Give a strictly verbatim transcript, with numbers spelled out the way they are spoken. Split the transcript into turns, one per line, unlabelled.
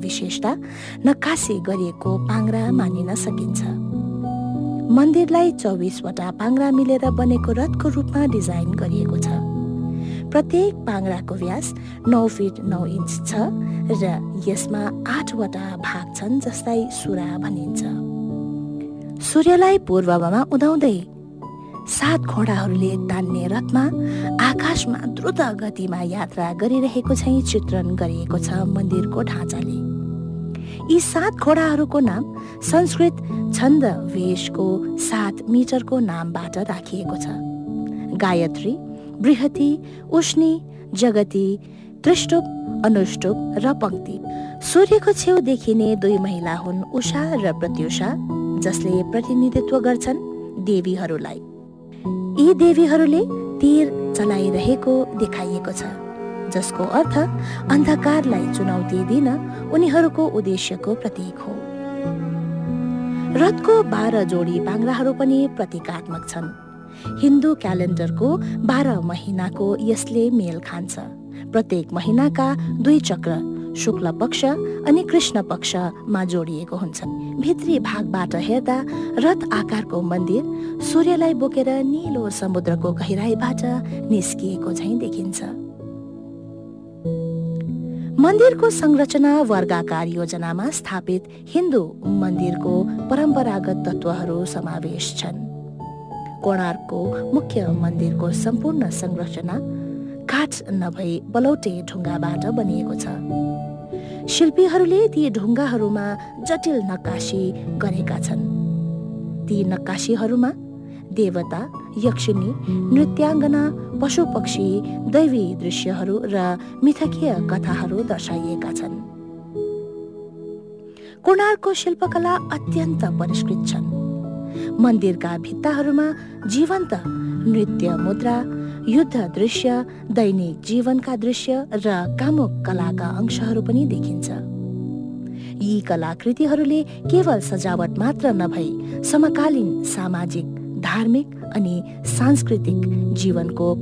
विशेषता नक्कासी गरिएको पाङ्ग्रा मानिन सकिन्छ। मन्दिरलाई चौबिसवटा पाङ्ग्रा मिलेर बनेको रथको रूपमा डिजाइन गरिएको छ। प्रत्येक पाङ्ग्राको व्यास नौ फिट नौ इन्च छ र यसमा आठवटा भाग छन् जसलाई सुरा भनिन्छ। सूर्यलाई पूर्वमा उदाउँदै सात घोडाहरूले तान्ने रथमा आकाशमा द्रुत गतिमा यात्रा गरिरहेको चाहिँ चित्रण गरिएको छ मन्दिरको ढाँचाले। यी सात घोडाहरूको नाम संस्कृत छन्द वेशको सात मिटरको नामबाट राखिएको छ। गायत्री, बृहति, उष्णी, जगती, त्रिष्टुप, अनुष्टुप र पंक्ति। सूर्यको छेउ देखिने दुई महिला हुन् उषा र प्रत्युषा, जसले प्रतिनिधित्व गर्छन् देवीहरूलाई। यी देवीहरूले तीर चलाइरहेको देखाइएको छ, जसको अर्थ अन्धकारलाई चुनौती दिन उनीहरूको उद्देश्यको प्रतीक हो। रथको बाह्र जोडी पाङ्ग्राहरू पनि प्रतीकात्मक छन्। हिन्दू क्यालेन्डरको बाह्र महिनाको यसले मेल खान्छ। प्रत्येक महिनाका दुई चक्र शुक्ल पक्ष अनि कृष्ण पक्षमा जोडिएको हुन्छ। भित्री भागबाट हेर्दा रथ आकारको मन्दिर सूर्यलाई बोकेर नीलो समुद्रको गहिराईबाट निस्किएको झैं देखिन्छ। मन्दिरको संरचना वर्गाकार योजनामा स्थापित हिन्दू मन्दिरको परम्परागत तत्त्वहरू समावेश छन्। कोणार्कको मुख्य मन्दिरको सम्पूर्ण संरचना काठ नभई बलौटे ढुङ्गाबाट बनिएको छ। शिल्पीहरूले ती ढुङ्गाहरूमा जटिल नक्कासी गरेका छन्। ती नक्कासीहरूमा देवता, यक्षिणी, नृत्याङ्गना, पशु पक्षी, दैवी दृश्यहरू र मिथकीय कथाहरू दर्शाइएका छन्। कोणार्कको शिल्पकला अत्यन्त परिष्कृत छन्। मन्दिरका भित्ताहरूमा जीवन्त नृत्य मुद्रा, युद्ध दृश्य, दैनिक जीवनका दृश्य र कामुक कलाका अंशहरू पनि देखिन्छ। यी कलाकृतिहरूले केवल सजावट मात्र नभई समकालीन सामाजिक, धार्मिक अनि सांस्कृतिक जीवनको